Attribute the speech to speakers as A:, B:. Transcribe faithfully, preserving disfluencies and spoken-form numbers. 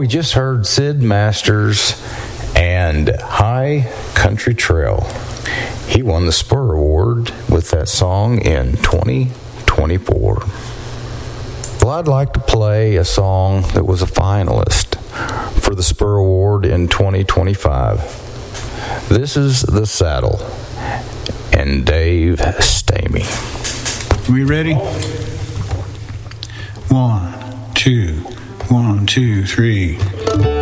A: we just heard Sid Masters and High Country Trail. He won the Spur Award with that song in twenty twenty-four. Well, I'd like to play a song that was a finalist for the Spur Award in twenty twenty-five. This is The Saddle and Dave Stamey.
B: We ready? One, two, one, two, three.